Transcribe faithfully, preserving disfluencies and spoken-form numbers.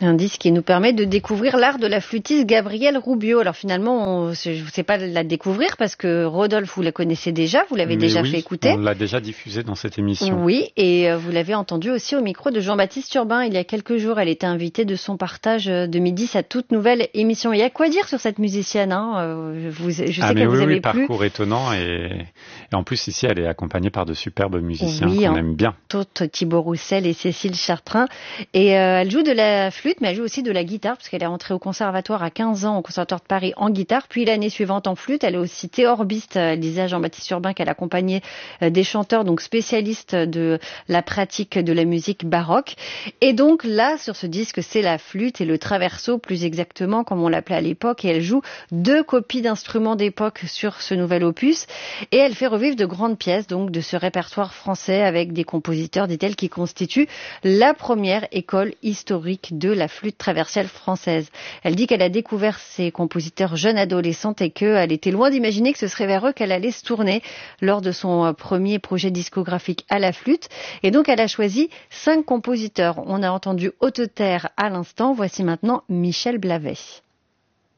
Un disque qui nous permet de découvrir l'art de la flûtiste Gabrielle Roubio. Alors finalement, je ne sais pas la découvrir parce que Rodolphe, vous la connaissez déjà, vous l'avez Mais déjà oui, fait écouter. On l'a déjà diffusée dans cette émission. Oui, et vous l'avez entendue aussi au micro de Jean-Baptiste Urbain il y a quelques jours. Elle était invitée de son partage de midi, sa toute nouvelle émission. Il y a quoi dire sur cette musicienne, hein. Vous, je sais ah, mais que oui, vous avez oui, plu. Parcours étonnant et, et en plus ici elle est accompagnée par de superbes musiciens oui, qu'on aime bien. Toute Thibaut Roussel et Cécile Chartrain. Et euh, elle joue de la flûte, mais elle joue aussi de la guitare, parce qu'elle est rentrée au conservatoire à quinze ans, au conservatoire de Paris en guitare, puis l'année suivante en flûte. Elle est aussi théorbiste. Elle disait à Jean-Baptiste Urbain qu'elle accompagnait des chanteurs, donc spécialistes de la pratique de la musique baroque. Et donc là, sur ce disque, c'est la flûte et le traverso, plus exactement, comme on l'appelait à l'époque. Et elle joue deux copies d'instruments d'époque sur ce nouvel opus. Et elle fait revivre de grandes pièces, donc de ce répertoire français avec des compositeurs, dit-elle, qui constituent la première école historique de la flûte traversière française. Elle dit qu'elle a découvert ces compositeurs jeunes adolescentes et qu'elle était loin d'imaginer que ce serait vers eux qu'elle allait se tourner lors de son premier projet discographique à la flûte. Et donc elle a choisi cinq compositeurs. On a entendu Haute Terre à l'instant. Voici maintenant Michel Blavet.